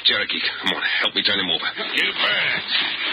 Cherokee, come on. Help me turn him over. You bet.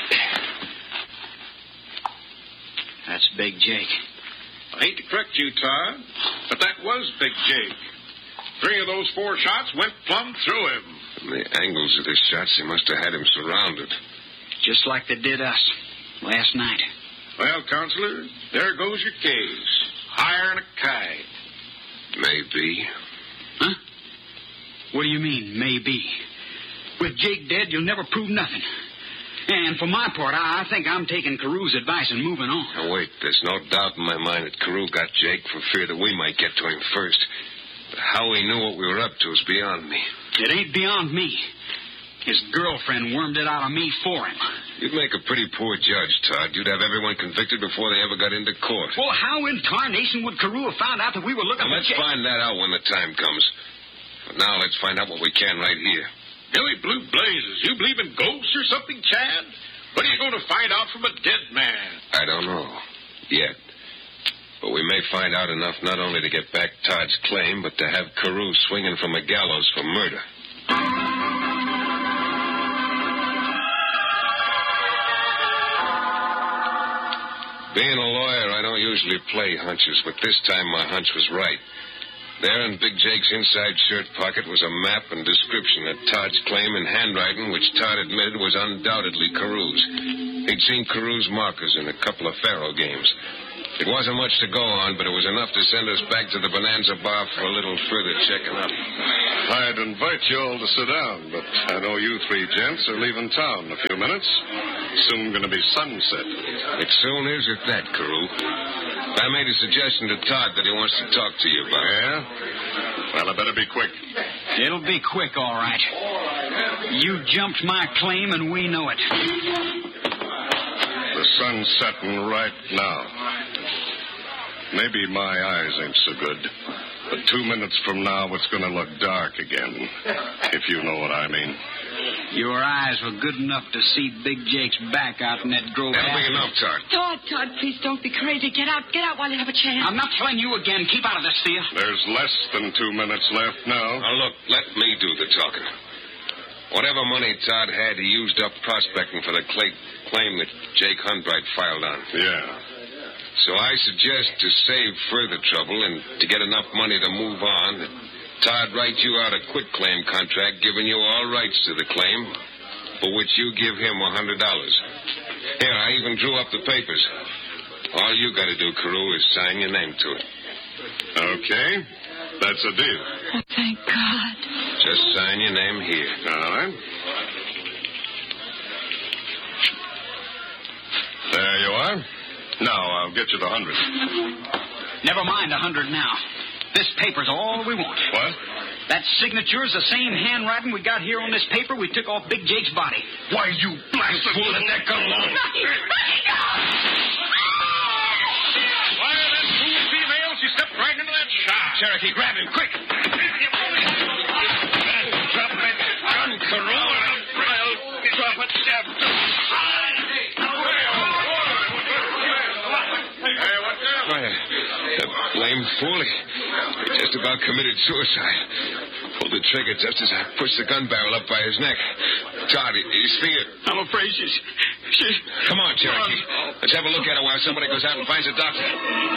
That's Big Jake. I hate to correct you, Todd, but that was Big Jake. 3 of those 4 shots went plumb through him. From the angles of the shots, they must have had him surrounded. Just like they did us last night. Well, Counselor, there goes your case. Higher than a kite. Maybe. Huh? What do you mean, maybe? With Jake dead, you'll never prove nothing. And for my part, I think I'm taking Carew's advice and moving on. Now, wait, there's no doubt in my mind that Carew got Jake for fear that we might get to him first. But how he knew what we were up to is beyond me. It ain't beyond me. His girlfriend wormed it out of me for him. You'd make a pretty poor judge, Todd. You'd have everyone convicted before they ever got into court. Well, how in tarnation would Carew have found out that we were looking Now, for let's Jake? find that out when the time comes. But now let's find out what we can right here. Billy Blue Blazes, you believe in ghosts or something, Chad? What are you going to find out from a dead man? I don't know. Yet. But we may find out enough not only to get back Todd's claim, but to have Carew swinging from a gallows for murder. Being a lawyer, I don't usually play hunches, but this time my hunch was right. There in Big Jake's inside shirt pocket was a map and description of Todd's claim in handwriting, which Todd admitted was undoubtedly Carew's. He'd seen Carew's markers in a couple of faro games. It wasn't much to go on, but it was enough to send us back to the Bonanza Bar for a little further checking up. I'd invite you all to sit down, but I know you 3 gents are leaving town in a few minutes. Soon going to be sunset. It soon is at that, Carew. I made a suggestion to Todd that he wants to talk to you about. Yeah? Well, I better be quick. It'll be quick, all right. You jumped my claim, and we know it. The sun's setting right now. Maybe my eyes ain't so good, but 2 minutes from now it's going to look dark again, if you know what I mean. Your eyes were good enough to see Big Jake's back out in that grove. That'll be enough, Todd. Todd, please don't be crazy. Get out while you have a chance. I'm not telling you again. Keep out of this, Thea. There's less than 2 minutes left now. Now, look, let me do the talking. Whatever money Todd had, he used up prospecting for the claim that Jake Hunbright filed on. Yeah. So I suggest to save further trouble and to get enough money to move on, that Todd write you out a quitclaim contract giving you all rights to the claim, for which you give him $100. Here, I even drew up the papers. All you got to do, Carew, is sign your name to it. Okay. That's a deal. Oh, thank God. Just sign your name here. All right. There you are. Now I'll get you the 100. Never mind 100 now. This paper's all we want. What? That signature's the same handwriting we got here on this paper we took off Big Jake's body. Why, you blasted fool, let that gun alone. Why, that fool female, she stepped right into that shot. Cherokee, grab him, quick. Drop that gun, Carew, and I'll drop it. The blame fool, he just about committed suicide. Pulled the trigger just as I pushed the gun barrel up by his neck. Todd, his finger... I'm afraid she's... Come on, Cherokee. Let's have a look at her while somebody goes out and finds a doctor.